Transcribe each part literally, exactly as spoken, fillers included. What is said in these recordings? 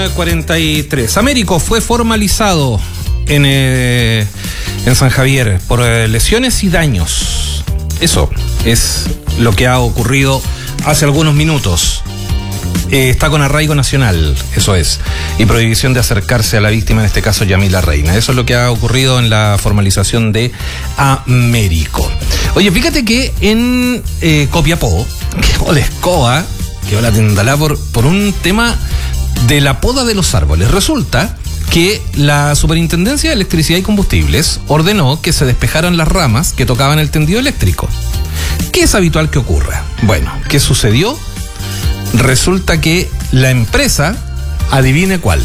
con cuarenta y tres. Américo fue formalizado en, eh, en San Javier por eh, lesiones y daños. Eso es lo que ha ocurrido hace algunos minutos. Eh, está con arraigo nacional, eso es, y prohibición de acercarse a la víctima, en este caso Yamila Reina. Eso es lo que ha ocurrido en la formalización de Américo. Oye, fíjate que en eh, Copiapó, quedó la escoba, quedó la tendalá por, por un tema de la poda de los árboles. Resulta que la Superintendencia de Electricidad y Combustibles ordenó que se despejaran las ramas que tocaban el tendido eléctrico. ¿Qué es habitual que ocurra? Bueno, ¿qué sucedió? Resulta que la empresa, adivine cuál.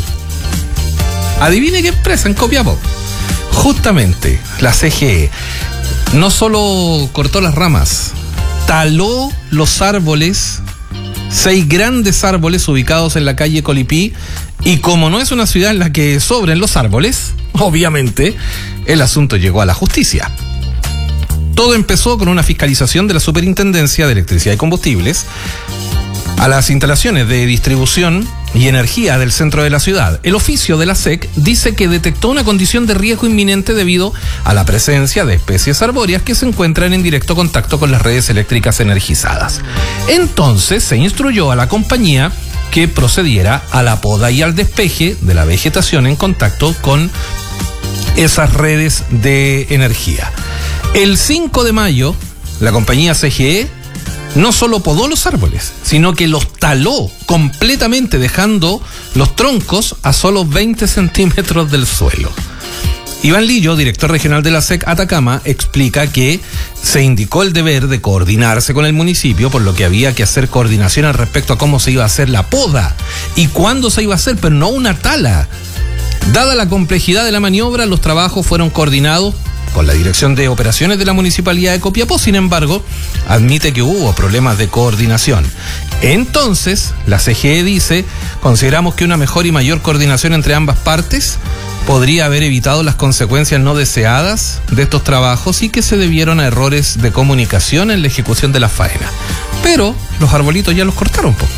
Adivine qué empresa en Copiapó. Justamente, la C G E no solo cortó las ramas, taló los árboles, seis grandes árboles ubicados en la calle Colipí, y como no es una ciudad en la que sobren los árboles, obviamente, el asunto llegó a la justicia. Todo empezó con una fiscalización de la Superintendencia de Electricidad y Combustibles a las instalaciones de distribución y energía del centro de la ciudad. El oficio de la S E C dice que detectó una condición de riesgo inminente debido a la presencia de especies arbóreas que se encuentran en directo contacto con las redes eléctricas energizadas. Entonces se instruyó a la compañía que procediera a la poda y al despeje de la vegetación en contacto con esas redes de energía. El cinco de mayo, la compañía C G E no solo podó los árboles, sino que los taló completamente, dejando los troncos a solo veinte centímetros del suelo. Iván Lillo, director regional de la S E C Atacama, explica que se indicó el deber de coordinarse con el municipio, por lo que había que hacer coordinación al respecto a cómo se iba a hacer la poda y cuándo se iba a hacer, pero no una tala. Dada la complejidad de la maniobra, los trabajos fueron coordinados con la Dirección de Operaciones de la Municipalidad de Copiapó. Sin embargo, admite que hubo problemas de coordinación. Entonces, la C G E dice: consideramos que una mejor y mayor coordinación entre ambas partes podría haber evitado las consecuencias no deseadas de estos trabajos y que se debieron a errores de comunicación en la ejecución de la faena. Pero los arbolitos ya los cortaron, po.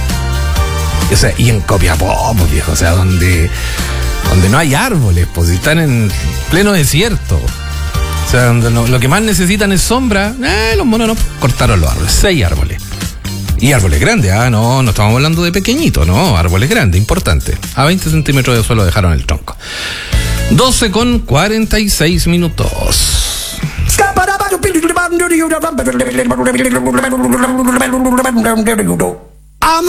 O sea, y en Copiapó, pues, viejo, o sea, donde, donde no hay árboles, pues, si están en pleno desierto. O sea, donde no, lo que más necesitan es sombra. Eh, los monos no cortaron los árboles, seis árboles. Y árboles grandes, ah, no, no estamos hablando de pequeñitos, no, árboles grandes, importantes. A veinte centímetros de suelo dejaron el tronco. doce con cuarenta y seis minutos. I'm